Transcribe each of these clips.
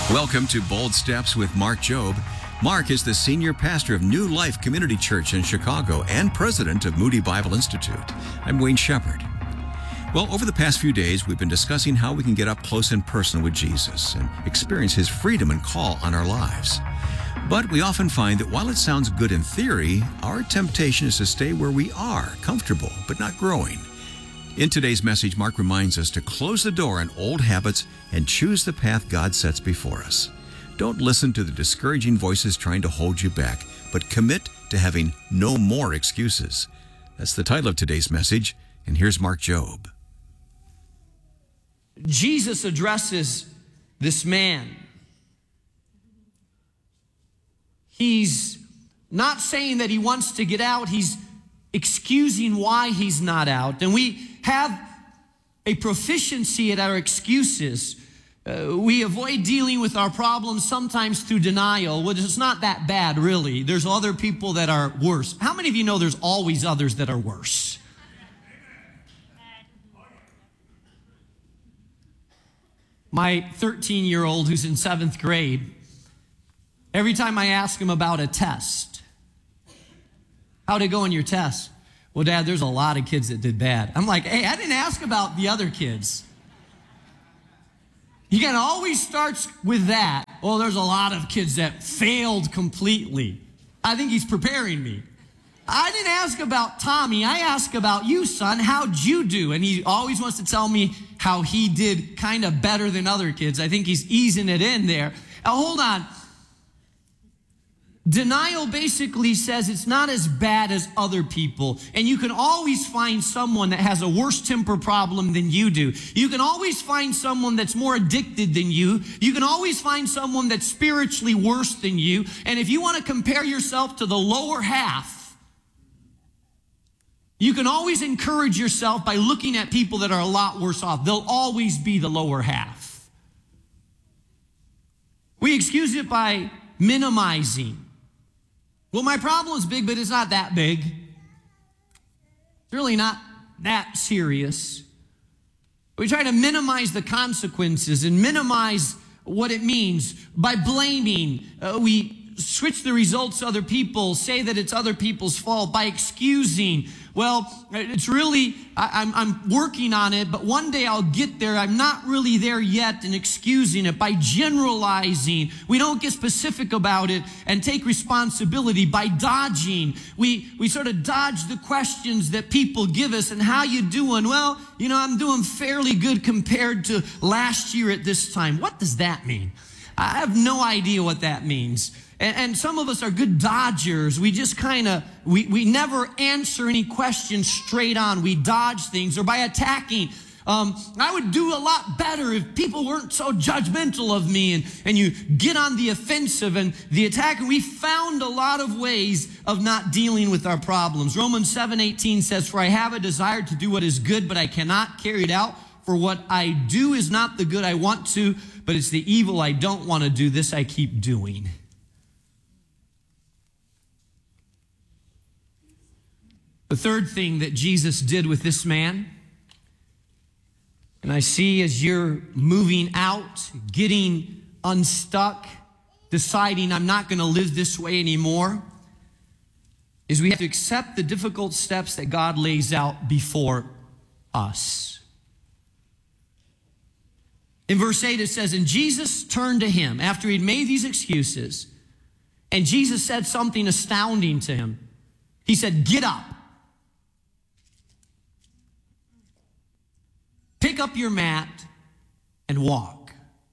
Welcome to Bold Steps with Mark Jobe. Mark is the senior pastor of New Life Community Church in Chicago and president of Moody Bible Institute. I'm Wayne Shepherd. Well, over the past few days, we've been discussing how we can get up close and personal with Jesus and experience his freedom and call on our lives. But we often find that while it sounds good in theory, our temptation is to stay where we are, comfortable, but not growing. In today's message, Mark reminds us to close the door on old habits and choose the path God sets before us. Don't listen to the discouraging voices trying to hold you back, but commit to having no more excuses. That's the title of today's message, and here's Mark Jobe. Jesus addresses this man. He's not saying that he wants to get out. He's excusing why he's not out. And we have a proficiency at our excuses. We avoid dealing with our problems sometimes through denial, which is not that bad, really. There's other people that are worse. How many of you know there's always others that are worse? My 13-year-old who's in 7th grade, every time I ask him about a test, how'd it go in your test? Well, Dad, there's a lot of kids that did bad. I'm like, hey, I didn't ask about the other kids. He kind of always starts with that. Well, there's a lot of kids that failed completely. I think he's preparing me. I didn't ask about Tommy. I asked about you, son. How'd you do? And he always wants to tell me how he did kind of better than other kids. I think he's easing it in there. Now, hold on. Denial basically says it's not as bad as other people. And you can always find someone that has a worse temper problem than you do. You can always find someone that's more addicted than you. You can always find someone that's spiritually worse than you. And if you want to compare yourself to the lower half, you can always encourage yourself by looking at people that are a lot worse off. They'll always be the lower half. We excuse it by minimizing. Well, my problem's big, but it's not that big. It's really not that serious. We try to minimize the consequences and minimize what it means by blaming. We switch the results to other people, say that it's other people's fault by excusing. Well, it's really, I'm working on it, but one day I'll get there. I'm not really there yet, and excusing it by generalizing. We don't get specific about it and take responsibility by dodging. We sort of dodge the questions that people give us. And how you doing? Well, you know, I'm doing fairly good compared to last year at this time. What does that mean? I have no idea what that means. And some of us are good dodgers. We just kind of, we never answer any questions straight on. We dodge things, or by attacking. I would do a lot better if people weren't so judgmental of me, and you get on the offensive and the attack. And we found a lot of ways of not dealing with our problems. Romans 7:18 says, "For I have a desire to do what is good, but I cannot carry it out. For what I do is not the good I want to, but it's the evil I don't want to do. This I keep doing." The third thing that Jesus did with this man, and I see as you're moving out, getting unstuck, deciding I'm not going to live this way anymore, is we have to accept the difficult steps that God lays out before us. In verse 8 it says, "And Jesus turned to him," after he'd made these excuses, and Jesus said something astounding to him. He said, "Get up. Pick up your mat and walk."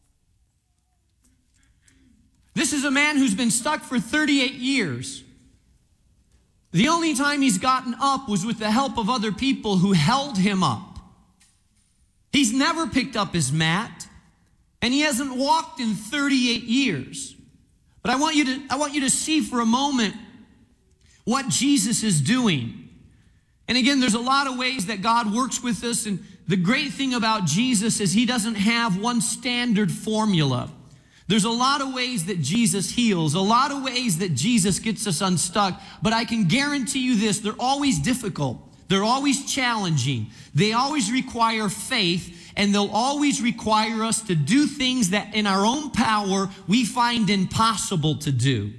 This is a man who's been stuck for 38 years. The only time he's gotten up was with the help of other people who held him up. He's never picked up his mat, and he hasn't walked in 38 years. But I want you to see for a moment what Jesus is doing. And again, there's a lot of ways that God works with us, and the great thing about Jesus is he doesn't have one standard formula. There's a lot of ways that Jesus heals, a lot of ways that Jesus gets us unstuck, but I can guarantee you this, they're always difficult. They're always challenging. They always require faith, and they'll always require us to do things that in our own power we find impossible to do.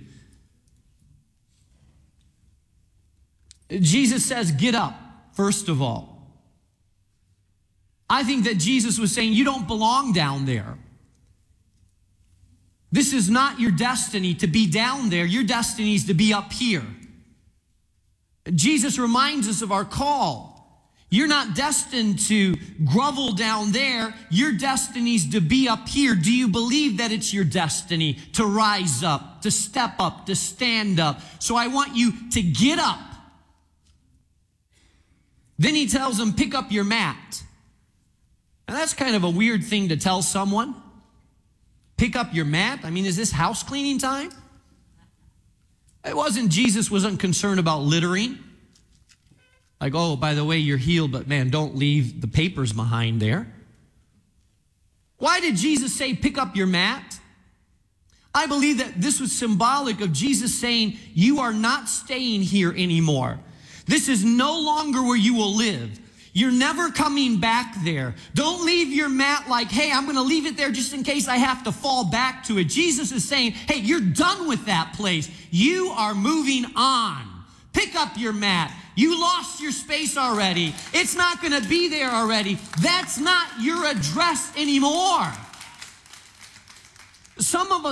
Jesus says, get up, first of all. I think that Jesus was saying, you don't belong down there. This is not your destiny to be down there. Your destiny is to be up here. Jesus reminds us of our call. You're not destined to grovel down there. Your destiny is to be up here. Do you believe that it's your destiny to rise up, to step up, to stand up? So I want you to get up. Then he tells them, pick up your mat. Now that's kind of a weird thing to tell someone. Pick up your mat? I mean, is this house cleaning time? Jesus wasn't concerned about littering. Like, oh, by the way, you're healed, but man, don't leave the papers behind there. Why did Jesus say, pick up your mat? I believe that this was symbolic of Jesus saying, you are not staying here anymore. This is no longer where you will live. You're never coming back there. Don't leave your mat like, hey, I'm going to leave it there just in case I have to fall back to it. Jesus is saying, hey, you're done with that place. You are moving on. Pick up your mat. You lost your space already. It's not going to be there already. That's not your address anymore. Some of us